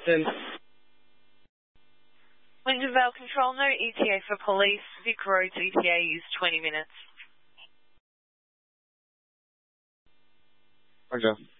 Then. Windsor Vale Control, no ETA for police. Vic Roads ETA is 20 minutes. Okay.